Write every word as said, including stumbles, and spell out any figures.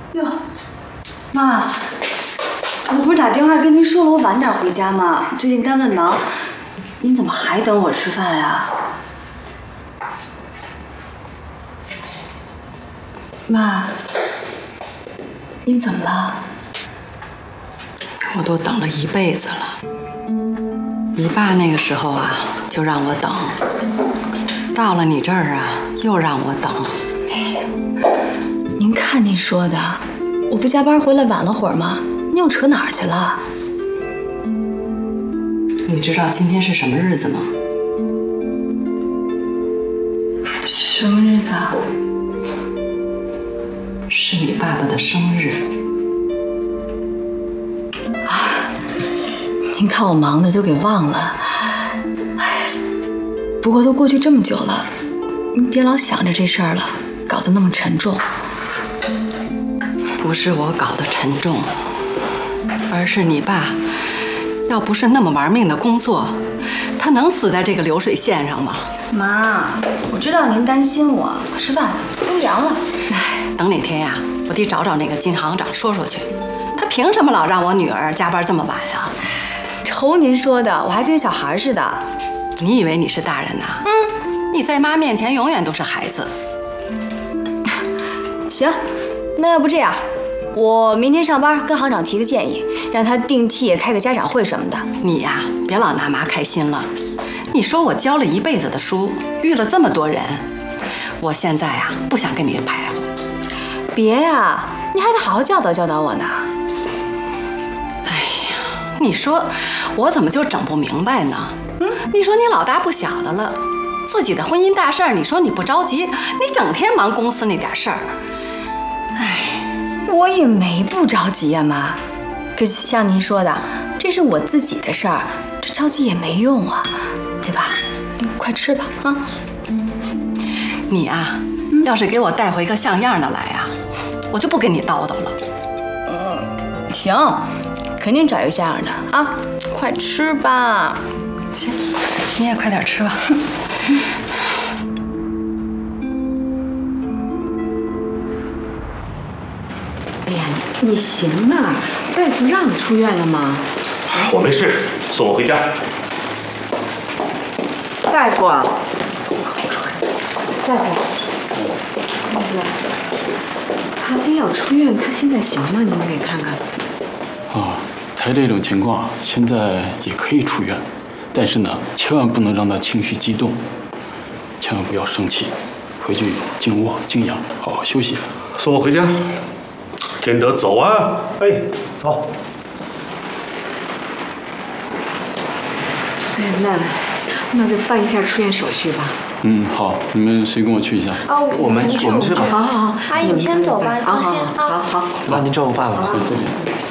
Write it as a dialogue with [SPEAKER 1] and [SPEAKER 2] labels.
[SPEAKER 1] 哟，妈，我不是打电话跟您说了我晚点回家吗？最近单位忙，您怎么还等我吃饭呀？妈，您怎么了？
[SPEAKER 2] 我都等了一辈子了。你爸那个时候啊，就让我等；到了你这儿啊，又让我等。
[SPEAKER 1] 哎，您看您说的，我不加班回来晚了会儿吗？您又扯哪儿去了？
[SPEAKER 2] 你知道今天是什么日子吗？
[SPEAKER 1] 什么日子啊？
[SPEAKER 2] 是你爸爸的生日。
[SPEAKER 1] 啊，您看我忙的就给忘了。哎，不过都过去这么久了，您别老想着这事儿了，搞得那么沉重。
[SPEAKER 2] 不是我搞得沉重，而是你爸，要不是那么玩命的工作，他能死在这个流水线上吗？
[SPEAKER 1] 妈，我知道您担心我，快吃饭吧，就凉了。
[SPEAKER 2] 等哪天呀，我得找找那个金行长说说去，他凭什么老让我女儿加班这么晚呀？
[SPEAKER 1] 瞅您说的，我还跟小孩似的。
[SPEAKER 2] 你以为你是大人呐？嗯，你在妈面前永远都是孩子。
[SPEAKER 1] 行，那要不这样，我明天上班跟行长提个建议，让他定期也开个家长会什么的。
[SPEAKER 2] 你呀，别老拿妈开心了。你说我教了一辈子的书，遇了这么多人，我现在呀不想跟你排混。
[SPEAKER 1] 别呀，你还得好好教导教导我呢。
[SPEAKER 2] 哎呀，你说我怎么就整不明白呢？嗯，你说你老大不小的了，自己的婚姻大事儿，你说你不着急，你整天忙公司那点事儿。
[SPEAKER 1] 哎，我也没不着急呀，妈。可是像您说的，这是我自己的事儿，这着急也没用啊，对吧？你快吃吧，啊。
[SPEAKER 2] 你啊，嗯、要是给我带回个像样的来啊，我就不跟你叨叨了。
[SPEAKER 1] 嗯，行，肯定找一个像样的啊！快吃吧。
[SPEAKER 2] 行，你也快点吃吧。
[SPEAKER 3] 哎呀，你行啊！大夫让你出院了吗？
[SPEAKER 4] 我没事，送我回家。
[SPEAKER 3] 大夫，大夫，那个，他非要出院，他现在行吗？您给看看。
[SPEAKER 5] 啊，他这种情况现在也可以出院，但是呢，千万不能让他情绪激动，千万不要生气，回去静卧静养，好好休息。
[SPEAKER 4] 送我回家。天德，走啊！哎，走。
[SPEAKER 3] 哎呀，那那就办一下出院手续吧。
[SPEAKER 5] 嗯，好，你们谁跟我去一下？
[SPEAKER 6] 啊，我们我们去吧。
[SPEAKER 3] 好好好，
[SPEAKER 6] 阿姨，
[SPEAKER 3] 你先走吧，
[SPEAKER 6] 好好好好好，那您照顾爸爸吧。
[SPEAKER 5] 对，这边。